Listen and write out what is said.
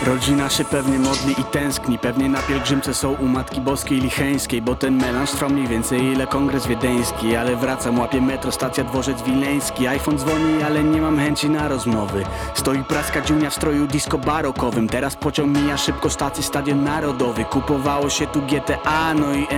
Rodzina się pewnie modli i tęskni, pewnie na pielgrzymce są u Matki Boskiej Licheńskiej, bo ten melanż trwa mniej więcej ile kongres wiedeński. Ale wracam, łapię metro, stacja dworzec wileński. iPhone dzwoni, ale nie mam chęci na rozmowy. Stoi praska dziunia w stroju disco barokowym. Teraz pociąg mija szybko stację Stadion Narodowy. Kupowało się tu GTA, no i